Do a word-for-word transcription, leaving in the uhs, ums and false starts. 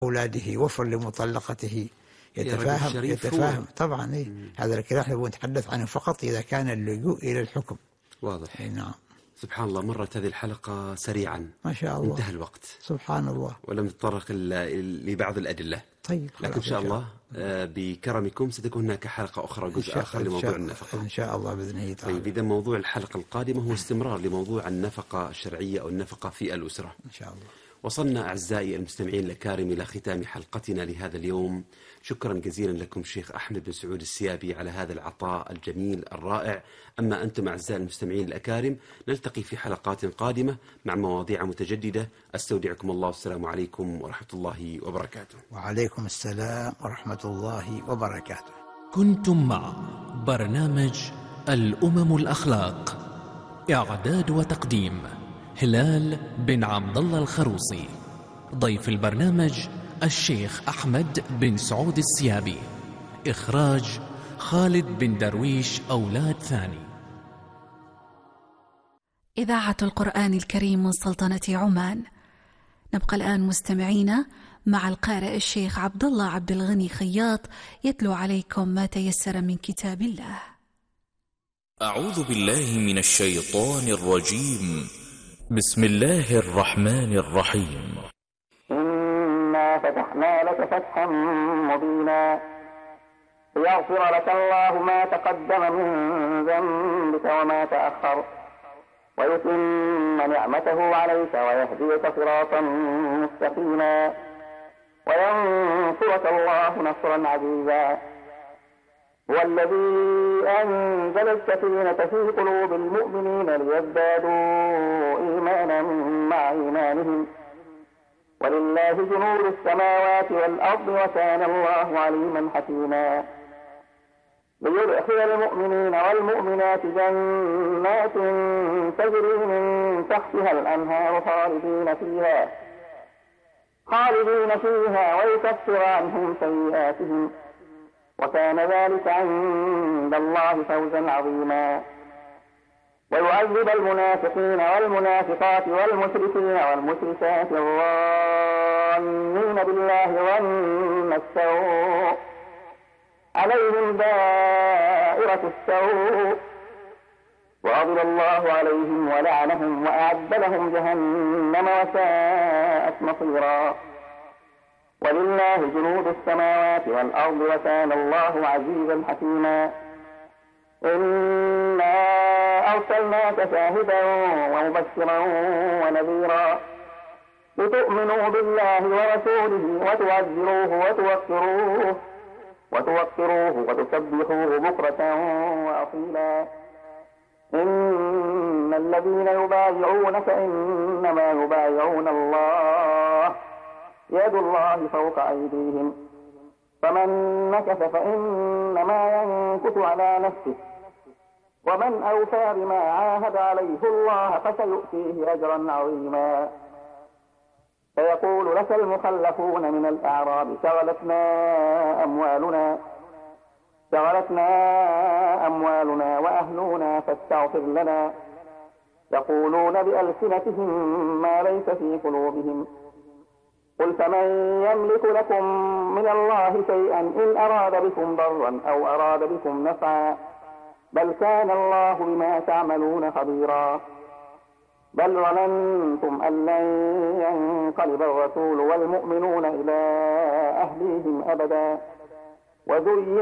أولاده، وفر لمطلقته، يتفاهم يتفاهم طبعا. إيه هذا الكلام احنا نتحدث عنه فقط إذا كان اللجوء إلى الحكم. واضح. نعم. سبحان الله، مرت هذه الحلقة سريعا ما شاء الله، انتهى الوقت سبحان الله، ولم نتطرق لبعض الأدلة. طيب لكن إن شاء الله بكرمكم ستكون هناك حلقة أخرى، جزء آخر لموضوع النفقة إن شاء الله بإذن الله تعالى. طيب، إذا موضوع الحلقة القادمة هو استمرار لموضوع النفقة الشرعية أو النفقة في الأسرة إن شاء الله. وصلنا أعزائي المستمعين الأكارم إلى ختام حلقتنا لهذا اليوم. شكرا جزيلا لكم شيخ أحمد بن سعود السيابي على هذا العطاء الجميل الرائع. أما أنتم أعزائي المستمعين الأكارم، نلتقي في حلقات قادمة مع مواضيع متجددة. أستودعكم الله، والسلام عليكم ورحمة الله وبركاته. وعليكم السلام ورحمة الله وبركاته. كنتم مع برنامج الأمم الأخلاق، إعداد وتقديم هلال بن عبد الله الخروصي. ضيف البرنامج الشيخ أحمد بن سعود السيابي. إخراج خالد بن درويش أولاد ثاني. إذاعة القرآن الكريم من سلطنة عمان. نبقى الآن مستمعين مع القارئ الشيخ عبد الله عبد الغني خياط يتلو عليكم ما تيسر من كتاب الله. أعوذ بالله من الشيطان الرجيم. بسم الله الرحمن الرحيم. إنا فتحنا لك فتحا مبينا ليغفر لك الله ما تقدم من ذنبك وما تأخر ويتم نعمته عليك ويهديك صراطا مستقيما وينصرك الله نصرا عزيزا. هو الذي أنزل السكينة في قلوب المؤمنين ليزدادوا إيمانا مع إيمانهم ولله جنود السماوات والأرض وكان الله عليما حكيما. ليدخل المؤمنين والمؤمنات جنات تجري من تحتها الأنهار خالدين فيها خالدين فيها ويكفر عنهم سيئاتهم وكان ذلك عند الله فوزا عظيما. ويعذب المنافقين والمنافقات والمشركين والمشركات الظانين بالله ظن السوء عليهم دائرة السوء وغضب الله عليهم ولعنهم وأعد لهم جهنم وساءت مصيرا. ولله جنود السماوات والأرض وكان الله عزيزا حكيما. إنا أرسلناك شاهدا ومبشرا ونذيرا لتؤمنوا بالله ورسوله وتعزروه وتوقروه وتوقروه وتسبحوه بكرة وأصيلا. إن الذين يبايعونك إنما يبايعون الله يد الله فوق أيديهم فمن نكث فإنما ينكث على نفسه ومن أوفى بما عاهد عليه الله فسيؤتيه أجرا عظيما. فيقول لك المخلفون من الأعراب شغلتنا أموالنا شغلتنا أموالنا وأهلنا فاستغفر لنا يقولون بألسنتهم ما ليس في قلوبهم قل فمن يملك لكم من الله شيئا إن أراد بكم ضرا أو أراد بكم نفعا بل كان الله بما تعملون خبيرا. بل ظننتم أن لن ينقلب الرسول والمؤمنون إلى أهليهم أبدا وزين